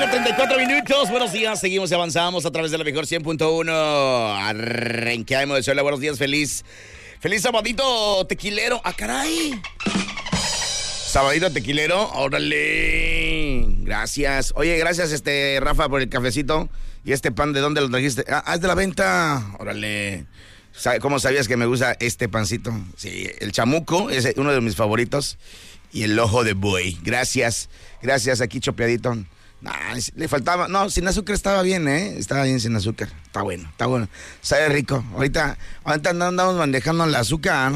1:34. Buenos días, seguimos y avanzamos a través de la mejor 100.1. Arranquemos el buenos días, feliz sabadito tequilero. ¡Ah, caray! Sabadito tequilero, órale. Gracias. Oye, gracias, Rafa, por el cafecito. ¿Y este pan de dónde lo trajiste? Ah, es de la venta. Órale. ¿Cómo sabías que me gusta este pancito? Sí, el chamuco es uno de mis favoritos. Y el ojo de buey. Gracias, aquí chopeadito. Le faltaba, no, sin azúcar estaba bien, estaba bien sin azúcar. Está bueno. Sabe rico. Ahorita andamos manejando el azúcar.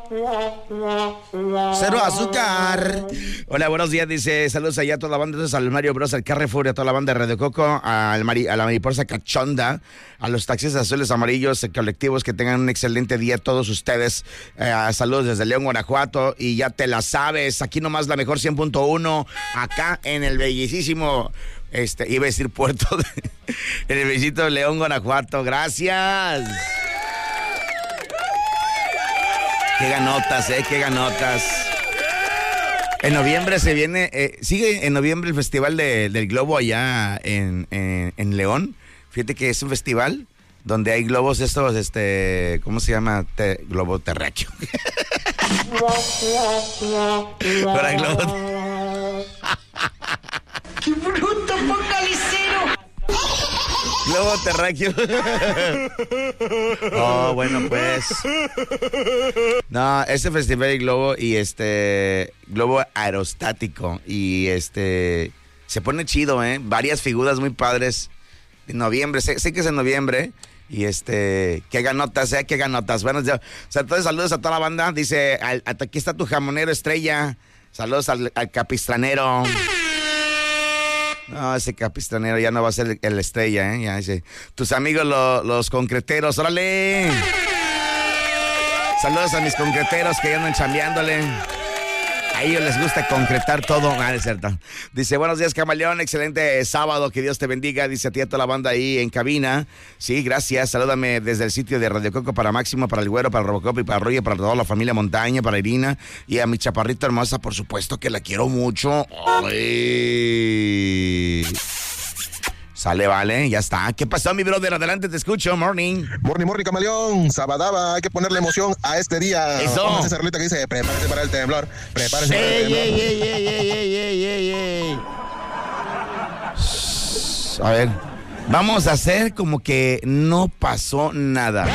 Cero azúcar. Hola, buenos días, dice, saludos allá a toda la banda, entonces al Mario Bros, al Carrefour, a toda la banda de Radio Coco, a la mariposa cachonda, a los taxis azules, amarillos, colectivos, que tengan un excelente día todos ustedes. Saludos desde León, Guanajuato, y ya te la sabes, aquí nomás la mejor 100.1, acá en el bellísimo, iba a decir en el bellito León, Guanajuato. Gracias. Qué ganotas. En noviembre se viene, sigue en noviembre el Festival del Globo allá en León. Fíjate que es un festival donde hay globos estos, ¿cómo se llama? Globo terráqueo. Para globo. ¡Qué bruto, focalicero! Globo terráqueo. Oh, bueno, pues. No, este festival de globo y globo aerostático. Y se pone chido, varias figuras muy padres. En noviembre, sé que es en noviembre. Y qué ganotas, qué ganotas. Bueno, entonces saludos a toda la banda. Dice, aquí está tu jamonero estrella. Saludos al capistranero. No, ese capistranero ya no va a ser el estrella, ya dice. Tus amigos los concreteros, órale. Saludos a mis concreteros que ya andan chambeándole. A ellos les gusta concretar todo. Es cierto. Dice, buenos días, Camaleón, excelente sábado, que Dios te bendiga. Dice a ti, a toda la banda ahí en cabina. Sí, gracias, salúdame desde el sitio de Radio Coco para Máximo, para el Güero, para el Robocop y para Roger, para toda la familia Montaña, para Irina y a mi chaparrita hermosa, por supuesto que la quiero mucho. ¡Ay! Sale, vale, ya está. ¿Qué pasó, mi brother? Adelante, te escucho. Morning, Camaleón. Sabadaba, hay que ponerle emoción a este día. Eso. Vamos a esa rolita que dice, prepárese para el temblor. Prepárese para el temblor. Ey. A ver, vamos a hacer como que no pasó nada.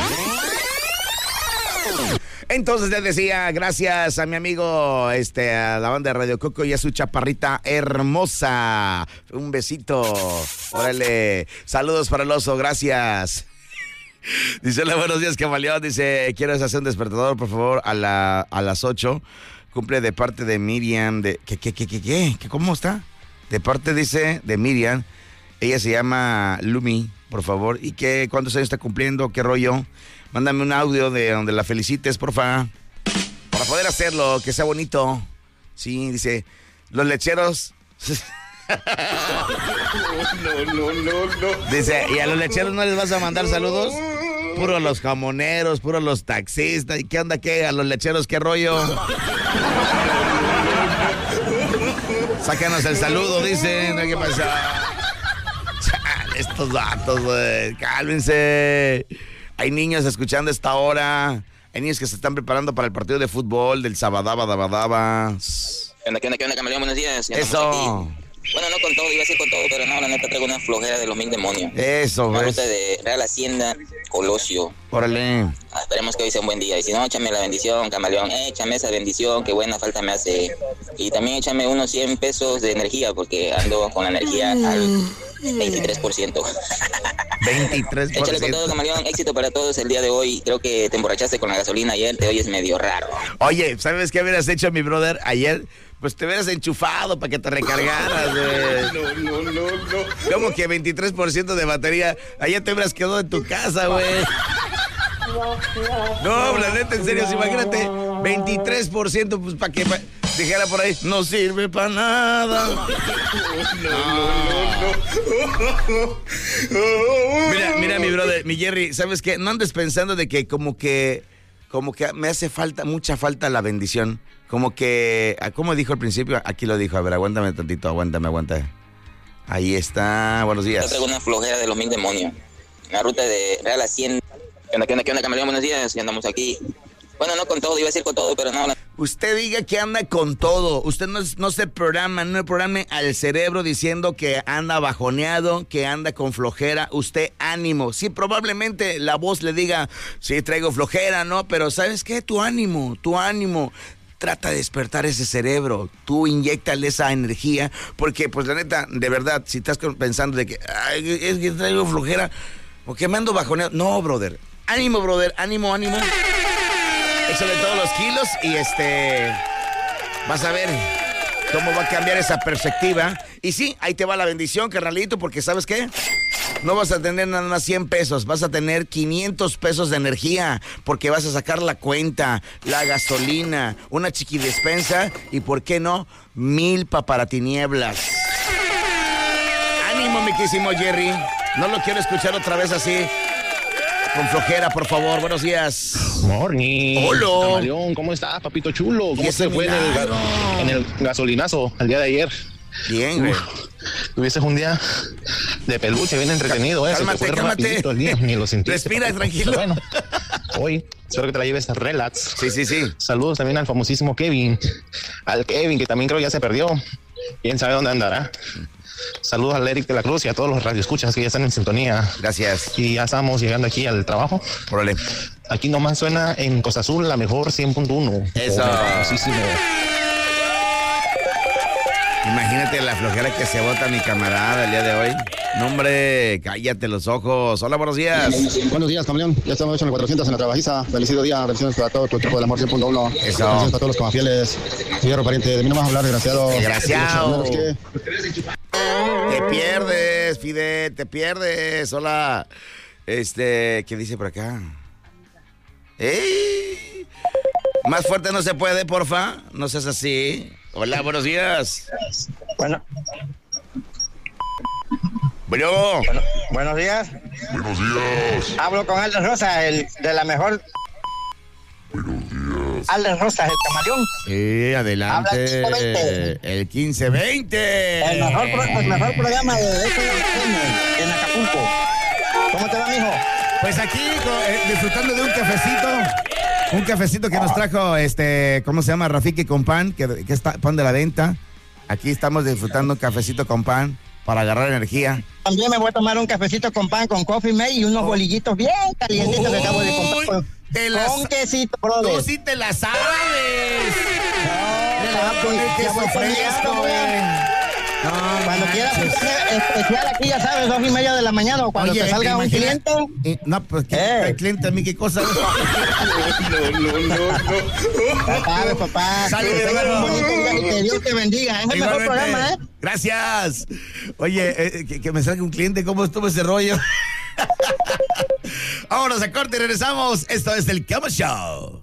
Entonces les decía, gracias a mi amigo, a la banda de Radio Coco y a su chaparrita hermosa. Un besito. Órale. Saludos para el oso, gracias. Dice, hola, buenos días, Camaleón. Dice, ¿quieres hacer un despertador, por favor, a las 8? Cumple de parte de Miriam. ¿Qué? ¿Cómo está? De parte, dice, de Miriam. Ella se llama Lumi, por favor. ¿Y cuántos años está cumpliendo? ¿Qué rollo? Mándame un audio de donde la felicites, porfa. Para poder hacerlo, que sea bonito. Sí, dice, los lecheros. No. Dice, ¿y a los lecheros no les vas a mandar saludos? Puro los jamoneros, puro los taxistas. ¿Y qué onda, qué? ¿A los lecheros qué rollo? Sácanos el saludo, dicen. ¿Qué pasa? Chale, estos datos, güey. Cálmense. Hay niños escuchando esta hora. Hay niños que se están preparando para el partido de fútbol del Sabadaba. ¿Qué onda, Camaleón? Buenos días. Ya eso. Bueno, no con todo, iba a decir con todo, pero no, la neta traigo una flojera de los mil demonios. Eso, una ¿ves? ruta de Real Hacienda, Colosio. Órale. Esperemos que hoy sea un buen día. Y si no, échame la bendición, Camaleón. Échame esa bendición, qué buena falta me hace. Y también échame unos 100 pesos de energía, porque ando con la energía al 23%. 23%. Échale con todo, Camaleón. Éxito para todos el día de hoy. Creo que te emborrachaste con la gasolina ayer, te oyes medio raro. Oye, ¿sabes qué hubieras hecho, mi brother, ayer? Pues te hubieras enchufado para que te recargaras, güey. No. ¿Cómo que 23% de batería? Ayer te hubieras quedado en tu casa, güey. No, la neta, en serio, imagínate, 23%, pues para que dijera por ahí, no sirve para nada. Mira, mi brother, mi Jerry, ¿sabes qué? No andes pensando de que como que me hace mucha falta la bendición. Como que, ¿cómo dijo al principio? Aquí lo dijo, a ver, aguántame tantito, aguántame. Ahí está, buenos días. Yo traigo una flojera de los 1000 demonios. La ruta de Real a 100. ¿Qué onda, Camaleón? Buenos días, y andamos aquí. Bueno, no con todo, iba a decir con todo, pero no. Usted diga que anda con todo. Usted no se programa, no programe al cerebro diciendo que anda bajoneado, que anda con flojera. Usted ánimo. Sí, probablemente la voz le diga, sí, traigo flojera, ¿no? Pero ¿sabes qué? Tu ánimo. Trata de despertar ese cerebro. Tú inyéctale esa energía. Porque, pues, la neta, de verdad, si estás pensando de que, ay, es que traigo flojera, o que me ando bajoneado. No, brother. Ánimo, brother. Ánimo. Échale todos los kilos y vas a ver cómo va a cambiar esa perspectiva. Y sí, ahí te va la bendición, carnalito, porque ¿sabes qué? No vas a tener nada más 100 pesos, vas a tener 500 pesos de energía, porque vas a sacar la cuenta, la gasolina, una chiquidespensa y, ¿por qué no? 1000 para tinieblas. Ánimo, mi querísimo Jerry. No lo quiero escuchar otra vez así. Con flojera, por favor. Buenos días. Morning. Hola. Camaleón, ¿cómo estás, papito chulo? ¿Cómo ese se fue en el gasolinazo el día de ayer? Bien, güey. Tuviste un día de peluche bien entretenido, ¿eh? Cálmate, Se te fue cálmate. rapidito el día, ni lo sentiste. Respira, papito. tranquilo. Pero bueno, hoy espero que te la lleves relax. Sí. Saludos también al famosísimo Kevin. Al Kevin, que también creo ya se perdió. Quién sabe dónde andará. Saludos al Eric de la Cruz y a todos los radioescuchas que ya están en sintonía. Gracias. Y ya estamos llegando aquí al trabajo. Órale. Aquí nomás suena en Costa Azul la mejor 100.1. Eso. Famosísimo. Imagínate la flojera que se bota mi camarada el día de hoy. No, hombre, cállate los ojos. Hola, buenos días. Buenos días, Camaleón. Ya estamos hecho en el 400 en la trabajiza. Felicidad día. Bendiciones para todo tu equipo del amor 100.1. Eso. Bendiciones para todos los comafieles. Fierro, pariente. De mí no vas a hablar, desgraciado. Desgraciado. ¿Qué? Te pierdes, Fide, te pierdes. Hola. ¿Qué dice por acá? ¡Ey! Más fuerte no se puede, porfa. No seas así. Hola, buenos días. Bueno, Bueno, buenos días. Hablo con Alden Rosa, el de la mejor. Alden Rosa, el camaleón. sí, adelante. Habla el 1520. El 1520. El mejor programa de FM en Acapulco. ¿Cómo te va, mijo? Pues aquí disfrutando de un cafecito que nos trajo ¿cómo se llama? Rafiki con pan, que está pan de la venta. Aquí estamos disfrutando un cafecito con pan para agarrar energía. También me voy a tomar un cafecito con pan con Coffee Mate y unos bolillitos bien calientitos que acabo de comprar con quesito, brother. Tú sí te la sabes. Le No, va a poner papi, queso ya voy fresco, con güey. No, cuando quieras manches. especial aquí, ya sabes, 2:30 de la mañana o cuando Oye, te salga un imagina- cliente. No, pues el cliente a mí qué cosa. Ya sabes, papá. Saludos. Que tengas un bonito día y que Dios te bendiga. Es el mejor Igualmente. programa, ¿eh? Gracias. Oye, que me salga un cliente, ¿cómo estuvo ese rollo? Vámonos a corte y regresamos. Esto es el Cama Show.